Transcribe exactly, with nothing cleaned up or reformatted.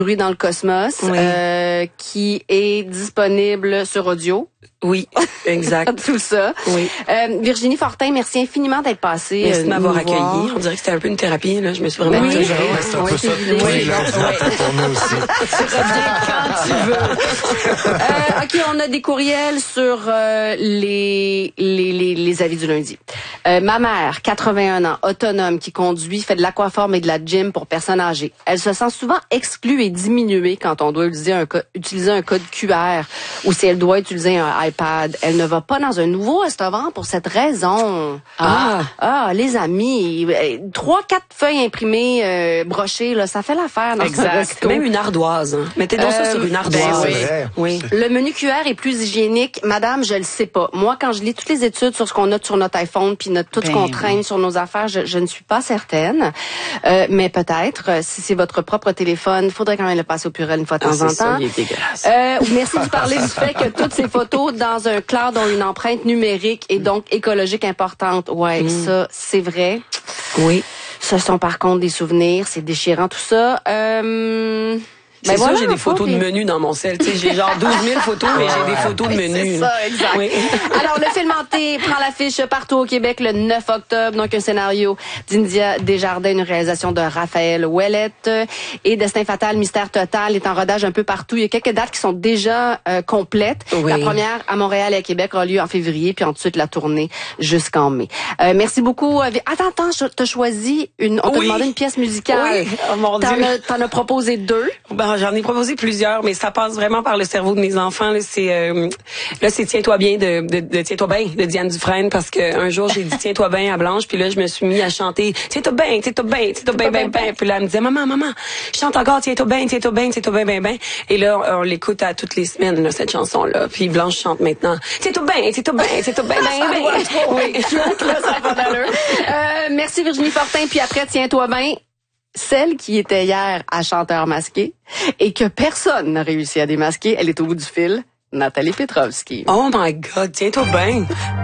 Bruit dans le cosmos, Oui. euh, qui est disponible sur audio. Oui, exact. Tout ça. Oui. Euh, Virginie Fortin, merci infiniment d'être passée. Merci de euh, m'avoir nous accueilli. voir. On dirait que c'était un peu une thérapie, là. Je me suis vraiment Oui. amusée. Ouais, c'est un peu Oui, ça. c'est Oui, évident. là, c'est un peu pour nous aussi. Reviens quand tu veux. Euh, OK, on a des courriels sur euh, les, les, les, les avis du lundi. Euh, ma mère, quatre-vingt-un ans, autonome, qui conduit, fait de l'aquaforme et de la gym pour personnes âgées. Elle se sent souvent exclue et diminuée quand on doit utiliser un, co- utiliser un code Q R ou si elle doit utiliser un iPad. Elle ne va pas dans un nouveau restaurant pour cette raison. Ah. Ah, les amis, euh, trois, quatre feuilles imprimées, euh, brochées, là, ça fait l'affaire dans ce Exact. resto. Même une ardoise. Hein. Mettez donc ça Euh, sur une ben ardoise. oui. C'est vrai. Oui. Le menu Q R est plus hygiénique. Madame, je le sais pas. Moi, quand je lis toutes les études sur ce qu'on a sur notre iPhone puis notre, tout ce Ben qu'on oui. traîne sur nos affaires, je, je ne suis pas certaine. Euh, mais peut-être, euh, si c'est votre propre téléphone, il faudrait quand même le passer au Purel une fois de Ah, temps en c'est ça, temps. il est dégueulasse. Euh, merci de parler du fait que toutes ces photos dans un cloud ont une empreinte numérique et donc écologique importante. Ouais, ça, c'est vrai. Oui. Ce sont par contre des souvenirs, c'est déchirant tout ça. Euh... C'est ben sûr, voilà, j'ai des en photos fait, de menus dans mon sel. Tu sais, j'ai genre douze mille photos, mais j'ai des photos de Oui, menus. c'est là. ça, exact. Oui. Alors, le film hanté prend l'affiche partout au Québec le neuf octobre. Donc, un scénario d'India Desjardins, une réalisation de Raphaël Ouellette. Et Destin fatal, mystère total est en rodage un peu partout. Il y a quelques dates qui sont déjà euh, complètes. Oui. La première à Montréal et à Québec aura lieu en février, puis ensuite la tournée jusqu'en mai. Euh, merci beaucoup. Attends, attends, je- t'as choisi une... On t'a Oui. demandé une pièce musicale. Oui. Oh, mon T'en Dieu. as, t'en as proposé deux. Ben, j'en ai proposé plusieurs, mais ça passe vraiment par le cerveau de mes enfants. Là, c'est euh, là, c'est Tiens-toi bien de, de, de Tiens-toi bien de Diane Dufresne, parce que un jour j'ai dit Tiens-toi bien à Blanche, puis là je me suis mis à chanter Tiens-toi bien, Tiens-toi bien, Tiens-toi bien, bien, bien. Puis là elle me disait maman, maman, je chante encore Tiens-toi bien, Tiens-toi bien, Tiens-toi bien, bien, bien. Et là on, on l'écoute à toutes les semaines là, cette chanson-là. Puis Blanche chante maintenant Tiens-toi bien, Tiens-toi bien, Tiens-toi bien, bien, bien. Oui. Ça a pas d'allure. Euh, merci Virginie Fortin. Puis après, tiens-toi bien, celle qui était hier à Chanteur masqué et que personne n'a réussi à démasquer, elle est au bout du fil, Nathalie Petrovski. Oh my God, Tiens-toi bien.